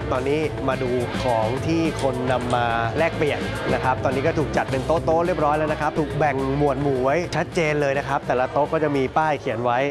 ตอนนี้มาดูของที่คนนำมาแลกเปลี่ยนนะครับตอนนี้ก็ถูกจัดเป็นโต๊ะเรียบร้อยแล้วนะครับถูกแบ่งหมวดหมู่ไว้ชัดเจนเลยนะครับแต่ละโต๊ะก็จะมีป้ายเขียนไว้